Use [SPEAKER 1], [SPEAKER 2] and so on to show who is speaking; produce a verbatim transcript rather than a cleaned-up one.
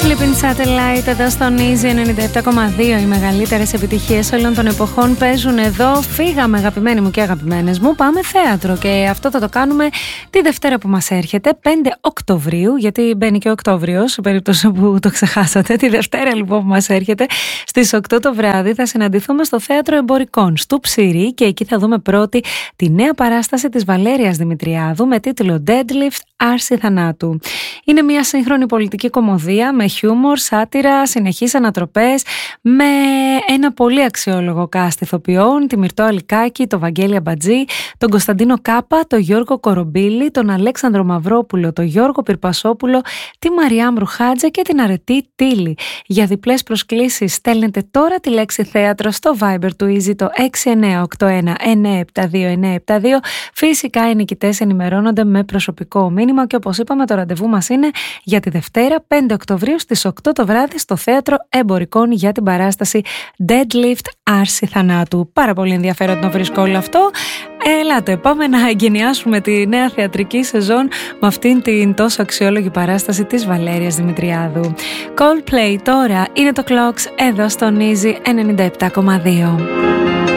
[SPEAKER 1] Sleeping Satellite εδώ στο Easy ενενήντα επτά κόμμα δύο. Οι μεγαλύτερες επιτυχίες όλων των εποχών παίζουν εδώ. Φύγαμε, αγαπημένοι μου και αγαπημένες μου, πάμε θέατρο και αυτό θα το κάνουμε τη Δευτέρα που μας έρχεται, πέντε Οκτωβρίου, γιατί μπαίνει και ο Οκτώβριος, σε περίπτωση που το ξεχάσατε. Τη Δευτέρα λοιπόν που μας έρχεται στις οκτώ το βράδυ θα συναντηθούμε στο Θέατρο Εμπορικών στο Ψηρή και εκεί θα δούμε πρώτη τη νέα παράσταση της Βαλέρειας Δημητριάδου με τίτλο Deadlift, Άρση Θανάτου. Είναι μια σύγχρονη πολιτική κωμωδία με χιούμορ, σάτυρα, συνεχείς ανατροπές, με ένα πολύ αξιόλογο cast ηθοποιών, τη Μυρτώ Αλικάκη, τον Βαγγέλη Αμπατζή, τον Κωνσταντίνο Κάπα, τον Γιώργο Κορομπίλη, τον Αλέξανδρο Μαυρόπουλο, τον Γιώργο Πυρπασόπουλο, τη Μαριά Μρουχάτζα και την Αρετή Τίλη. Για διπλές προσκλήσεις στέλνετε τώρα τη λέξη θέατρο στο Viber του Easy το έξι εννιά οκτώ ένα εννιά επτά δύο εννιά επτά δύο. Φυσικά οι νικητές ενημερώνονται με προσωπικό μήνυμα και όπως είπαμε το ραντεβού μας είναι για τη Δευτέρα πέντε Οκτωβρίου στις οκτώ το βράδυ στο Θέατρο Εμπορικών για την παράσταση Deadlift, Άρση Θανάτου. Πάρα πολύ ενδιαφέρον να βρίσκω όλο αυτό. Ελάτε, πάμε να εγκαινιάσουμε τη νέα θεατρική σεζόν με αυτήν την τόσο αξιόλογη παράσταση της Βαλέρειας Δημητριάδου. Coldplay τώρα είναι το Clocks εδώ στον Easy ενενήντα επτά κόμμα δύο.